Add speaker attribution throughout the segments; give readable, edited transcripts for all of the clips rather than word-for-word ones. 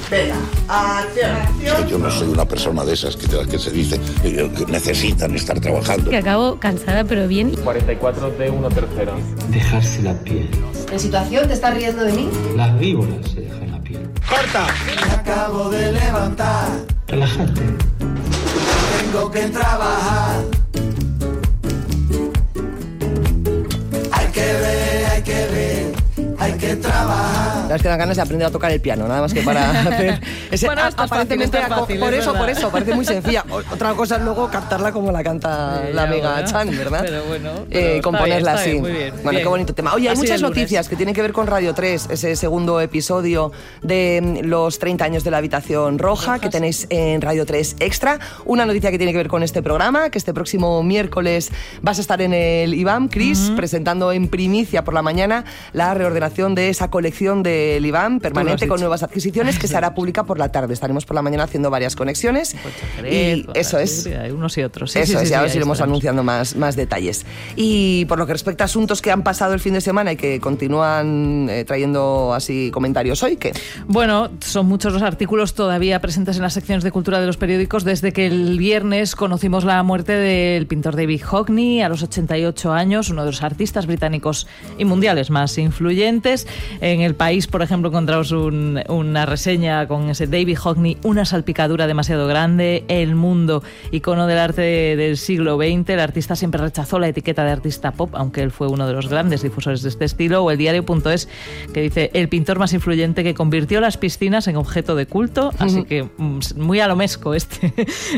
Speaker 1: Venga, acción.
Speaker 2: Yo no soy una persona de esas que se dice que necesitan estar trabajando.
Speaker 3: Que acabo cansada, pero bien.
Speaker 4: 44 de 1 tercero.
Speaker 5: Dejarse la piel.
Speaker 6: ¿En situación te estás riendo de mí?
Speaker 5: Las víboras se dejan la piel.
Speaker 1: ¡Corta! Me acabo de levantar.
Speaker 5: Relájate.
Speaker 1: Tengo que trabajar. Hay que trabajar.
Speaker 7: La verdad es que dan ganas de aprender a tocar el piano, nada más que para hacer ese,
Speaker 3: bueno,
Speaker 7: aparentemente
Speaker 3: fácil,
Speaker 7: por eso parece muy sencilla. Otra cosa es luego captarla como la canta la amiga Chan, ¿verdad?
Speaker 3: Pero bueno,
Speaker 7: componerla
Speaker 3: está
Speaker 7: así.
Speaker 3: bien, muy bien.
Speaker 7: Bueno,
Speaker 3: bien.
Speaker 7: Qué bonito tema. Oye, hay
Speaker 3: Así
Speaker 7: muchas
Speaker 3: el lunes.
Speaker 7: noticias que tienen que ver con Radio 3, ese segundo episodio de los 30 años de la Habitación Roja, que tenéis en Radio 3 Extra. Una noticia que tiene que ver con este programa, que este próximo miércoles vas a estar en el IBAM, Chris, presentando en primicia por la mañana la reordenación de esa colección del IBAM permanente con nuevas adquisiciones que se hará pública por la tarde. Estaremos por la mañana haciendo varias conexiones y eso es.
Speaker 3: Unos y otros.
Speaker 7: Eso es, ya os iremos anunciando más detalles. Y por lo que respecta a asuntos que han pasado el fin de semana y que continúan trayendo así comentarios hoy, ¿qué?
Speaker 3: Bueno, son muchos los artículos todavía presentes en las secciones de cultura de los periódicos desde que el viernes conocimos la muerte del pintor David Hockney a los 88 años, uno de los artistas británicos y mundiales más influyentes. En El País, por ejemplo, encontramos una reseña con ese David Hockney, una salpicadura demasiado grande. El Mundo, icono del arte del siglo XX, el artista siempre rechazó la etiqueta de artista pop, aunque él fue uno de los grandes difusores de este estilo. O el Diario.es, que dice el pintor más influyente que convirtió las piscinas en objeto de culto, así que muy alomesco este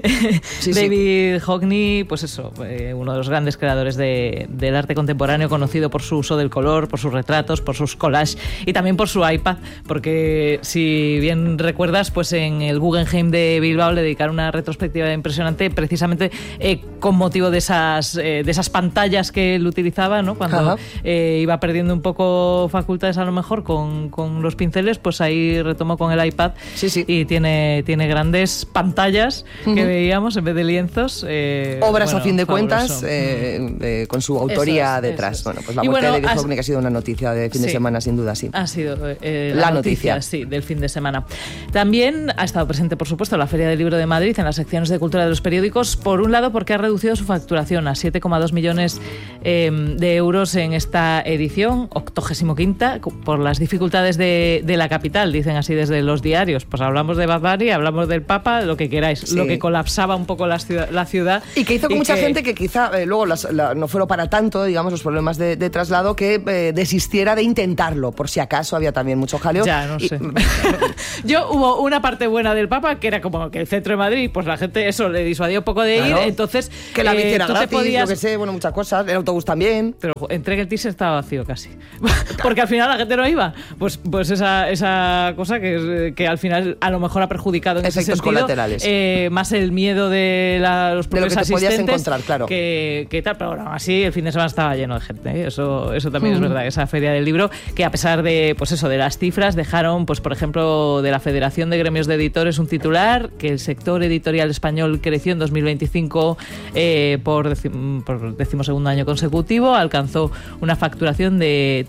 Speaker 3: David Hockney, pues eso, uno de los grandes creadores del arte contemporáneo, conocido por su uso del color, por sus retratos, por sus collages y también por su iPad, porque si bien recuerdas, pues en el Guggenheim de Bilbao le dedicaron una retrospectiva impresionante precisamente con motivo de esas pantallas que él utilizaba, ¿no? Cuando iba perdiendo un poco facultades a lo mejor con los pinceles, pues ahí retomó con el iPad y tiene grandes pantallas que veíamos en vez de lienzos.
Speaker 7: Obras a fin de cuentas con su autoría detrás. Bueno, pues la muerte de David Hockney ha sido una noticia de fin de semana, sin duda, sí.
Speaker 3: Ha sido la noticia del fin de semana. También ha estado presente, por supuesto, la Feria del Libro de Madrid en las secciones de cultura de los periódicos, por un lado porque ha reducido su facturación a 7,2 millones de euros en esta edición, 85ª, por las dificultades de la capital, dicen así desde los diarios. Pues hablamos de Bad Bunny, hablamos del Papa, lo que queráis, lo que colapsaba un poco la ciudad.
Speaker 7: Y que hizo con mucha gente que quizá luego no fueron para tanto, digamos, los problemas de traslado, que desistiera de intentarlo, por si acaso había también mucho jaleo.
Speaker 3: Ya, no sé. Hubo una parte buena del Papa, que era como que el centro de Madrid, pues la gente eso le disuadió un poco de ir, entonces
Speaker 7: que la bici era gratis,
Speaker 3: podías...
Speaker 7: yo que sé, bueno, muchas cosas, el autobús también.
Speaker 3: Pero entre que el teaser estaba vacío casi. Porque al final la gente no iba. Pues esa cosa que al final a lo mejor ha perjudicado en
Speaker 7: efectos
Speaker 3: ese sentido.
Speaker 7: Colaterales.
Speaker 3: Más el miedo de los propios asistentes.
Speaker 7: Podías encontrar, claro.
Speaker 3: Que tal, pero bueno, así el fin de semana estaba lleno de gente. Eso también es verdad, esa feria del libro, que a pesar de, pues eso, de las cifras, dejaron, pues por ejemplo, de la Federación de Gremios de Editores un titular, que el sector editorial español creció en 2025 por 12º año consecutivo, alcanzó una facturación de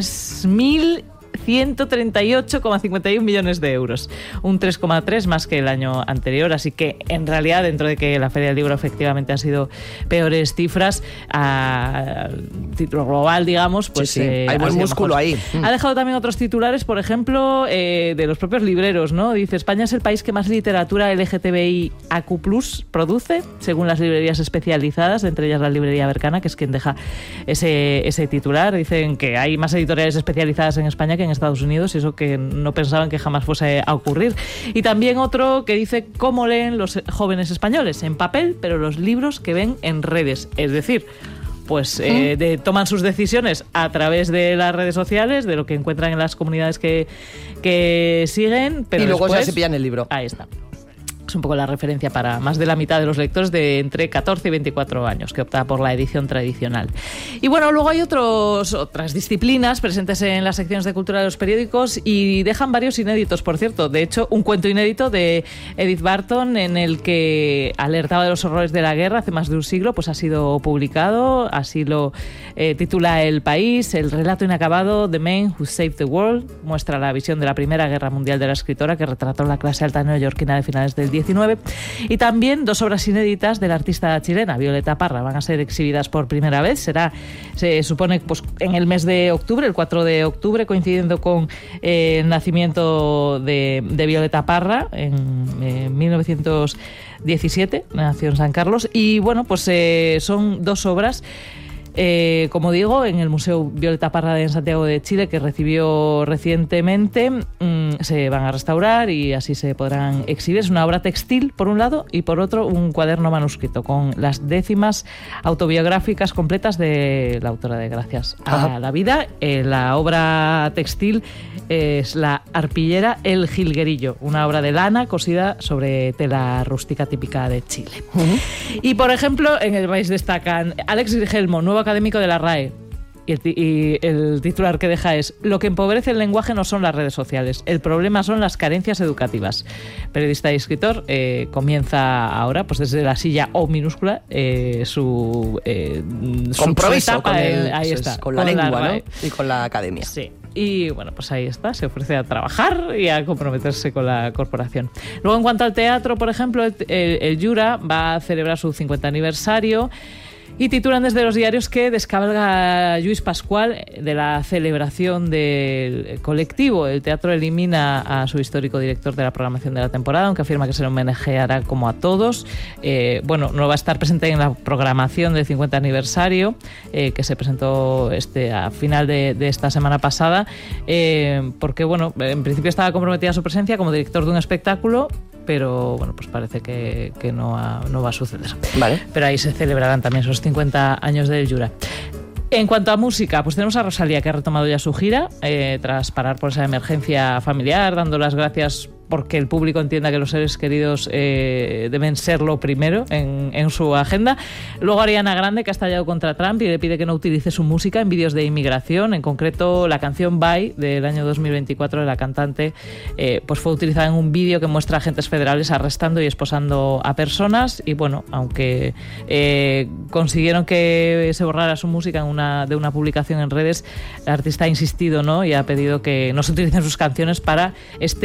Speaker 3: 3.138,51 millones de euros, un 3,3 más que el año anterior, así que en realidad, dentro de que la Feria del Libro efectivamente han sido peores cifras, a título global, digamos, pues
Speaker 7: hay buen músculo ahí.
Speaker 3: Ha dejado también otros titulares, por ejemplo, de los propios libreros, ¿no? Dice, España es el país que más literatura LGTBIAQ+ produce, según las librerías especializadas, entre ellas la librería Bercana, que es quien deja ese titular. Dicen que hay más editoriales especializadas en España que en Estados Unidos, y eso que no pensaban que jamás fuese a ocurrir. Y también otro que dice cómo leen los jóvenes españoles, en papel, pero los libros que ven en redes, es decir, pues toman sus decisiones a través de las redes sociales, de lo que encuentran en las comunidades que siguen, pero
Speaker 7: y luego
Speaker 3: después
Speaker 7: ya se pillan el libro.
Speaker 3: Ahí está. Es un poco la referencia para más de la mitad de los lectores de entre 14 y 24 años, que opta por la edición tradicional. Y bueno, luego hay otras disciplinas presentes en las secciones de cultura de los periódicos y dejan varios inéditos, por cierto. De hecho, un cuento inédito de Edith Barton en el que alertaba de los horrores de la guerra hace más de un siglo, pues ha sido publicado, así lo titula El País. El relato inacabado, The Men Who Saved the World, muestra la visión de la Primera Guerra Mundial de la escritora, que retrató la clase alta neoyorquina de finales del 19, y también 2 obras inéditas de la artista chilena Violeta Parra van a ser exhibidas por primera vez. Se supone, pues en el mes de octubre, el 4 de octubre, coincidiendo con el nacimiento de Violeta Parra en 1917, nació en San Carlos, y bueno, pues son 2 obras. Como digo, en el Museo Violeta Parra en Santiago de Chile, que recibió recientemente, se van a restaurar y así se podrán exhibir. Es una obra textil, por un lado, y por otro, un cuaderno manuscrito con las décimas autobiográficas completas de la autora de Gracias a la Vida. La obra textil es La arpillera El Jilguerillo, una obra de lana cosida sobre tela rústica típica de Chile. Y, por ejemplo, en El País destacan Alex Grigelmo, nuevo académico de la RAE, y el titular que deja es: lo que empobrece el lenguaje no son las redes sociales, el problema son las carencias educativas. Periodista y escritor, comienza ahora, pues desde la silla O minúscula, su
Speaker 7: compromiso
Speaker 3: etapa
Speaker 7: con la lengua, ¿no? Y con la academia.
Speaker 3: Sí. Y bueno, pues ahí está, se ofrece a trabajar y a comprometerse con la corporación. Luego, en cuanto al teatro, por ejemplo, el Jura va a celebrar su 50 aniversario. Y titulan desde los diarios que descabalga Lluís Pascual de la celebración del colectivo. El teatro elimina a su histórico director de la programación de la temporada, aunque afirma que se le homenajeará como a todos. Bueno, no va a estar presente en la programación del 50 aniversario, que se presentó a final de esta semana pasada, porque, bueno, en principio estaba comprometida su presencia como director de un espectáculo, pero bueno, pues parece que no va a suceder. Vale. Pero ahí se celebrarán también esos 50 años del Jura. En cuanto a música, pues tenemos a Rosalía, que ha retomado ya su gira tras parar por esa emergencia familiar, dando las gracias porque el público entienda que los seres queridos deben ser lo primero en su agenda. Luego Ariana Grande, que ha estallado contra Trump y le pide que no utilice su música en vídeos de inmigración. En concreto, la canción Bye del año 2024 de la cantante pues fue utilizada en un vídeo que muestra agentes federales arrestando y esposando a personas. Y bueno, aunque consiguieron que se borrara su música de una publicación en redes, la artista ha insistido, ¿no? Y ha pedido que no se utilicen sus canciones para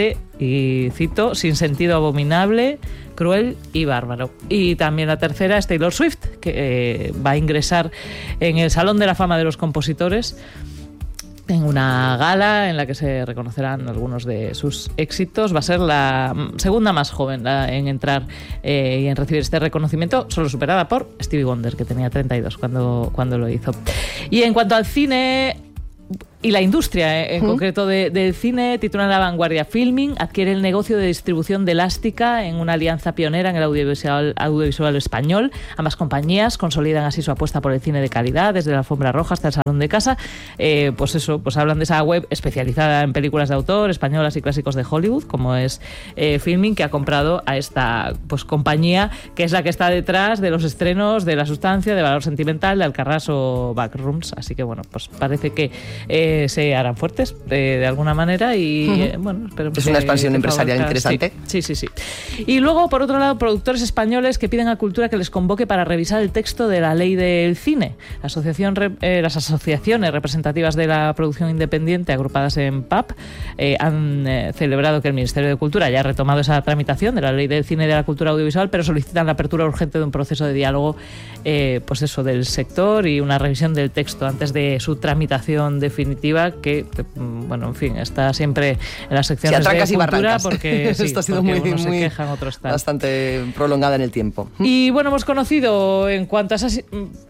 Speaker 3: y cito, sin sentido abominable, cruel y bárbaro. Y también la tercera es Taylor Swift, que va a ingresar en el Salón de la Fama de los Compositores en una gala en la que se reconocerán algunos de sus éxitos. Va a ser la segunda más joven en entrar y en recibir este reconocimiento, solo superada por Stevie Wonder, que tenía 32 cuando lo hizo. Y en cuanto al cine y la industria, en concreto del cine, titulan La Vanguardia: Filming adquiere el negocio de distribución de Elástica en una alianza pionera en el audiovisual español. Ambas compañías consolidan así su apuesta por el cine de calidad, desde la alfombra roja hasta el salón de casa. Pues hablan de esa web especializada en películas de autor, españolas y clásicos de Hollywood, como es Filming, que ha comprado a esta compañía, que es la que está detrás de los estrenos de La Sustancia, de Valor Sentimental, de Alcarrás o Backrooms. Así que bueno, pues parece que se harán fuertes de alguna manera y bueno, esperemos.
Speaker 7: Es una expansión empresarial interesante.
Speaker 3: Sí. Y luego, por otro lado, productores españoles que piden a Cultura que les convoque para revisar el texto de la ley del cine. Las asociaciones representativas de la producción independiente, agrupadas en PAP, han celebrado que el Ministerio de Cultura haya retomado esa tramitación de la ley del cine y de la cultura audiovisual, pero solicitan la apertura urgente de un proceso de diálogo del sector y una revisión del texto antes de su tramitación definitiva, que bueno, en fin, está siempre en las secciones de cultura, porque
Speaker 7: esto ha sido muy
Speaker 3: se quejan, otros tal.
Speaker 7: Bastante prolongada en el tiempo.
Speaker 3: Y bueno, hemos conocido, en cuanto a esas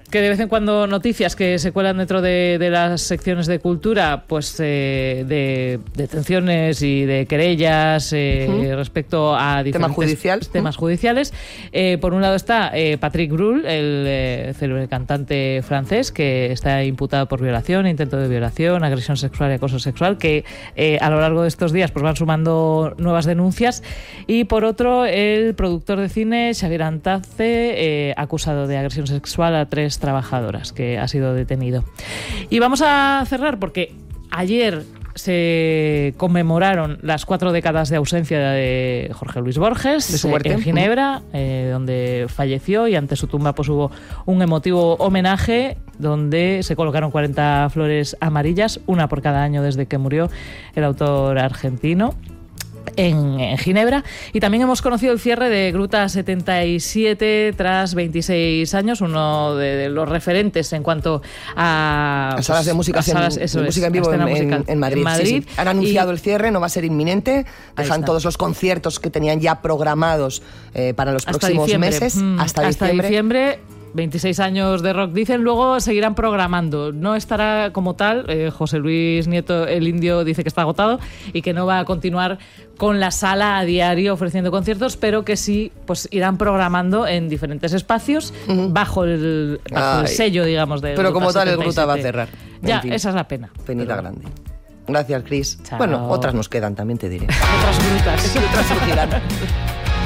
Speaker 3: que de vez en cuando noticias que se cuelan dentro de las secciones de cultura, pues de detenciones y de querellas respecto a diferentes temas judiciales. Por un lado está Patrick Bruel, el célebre cantante francés, que está imputado por violación, intento de violación, agresión sexual y acoso sexual, que a lo largo de estos días pues van sumando nuevas denuncias. Y por otro, el productor de cine Xavier Antace, acusado de agresión sexual a 3 trabajadoras, que ha sido detenido. Y vamos a cerrar porque ayer se conmemoraron las 4 décadas de ausencia de Jorge Luis Borges,
Speaker 7: de su muerte,
Speaker 3: en Ginebra, donde falleció, y ante su tumba pues hubo un emotivo homenaje donde se colocaron 40 flores amarillas, una por cada año desde que murió el autor argentino, en Ginebra. Y también hemos conocido el cierre de Gruta 77 tras 26 años, uno de los referentes en cuanto a
Speaker 7: salas de música, música en vivo en Madrid. Sí. Han anunciado el cierre, no va a ser inminente, dejan todos los conciertos que tenían ya programados para los próximos meses hasta diciembre. 26 años de rock, dicen. Luego seguirán programando. No estará como tal. José Luis Nieto, el Indio, dice que está agotado y que no va a continuar con la sala a diario ofreciendo conciertos, pero que sí pues irán programando en diferentes espacios bajo el sello, digamos, de Pero
Speaker 3: Gruta
Speaker 7: como tal
Speaker 3: 77.
Speaker 7: el Gruta va a cerrar.
Speaker 3: Ya,
Speaker 7: en fin,
Speaker 3: esa es la pena.
Speaker 7: Penita grande. Gracias, Cris.
Speaker 3: Chao.
Speaker 7: Bueno, otras nos quedan, también te diré.
Speaker 3: Otras grutas.
Speaker 7: Otras surgirán.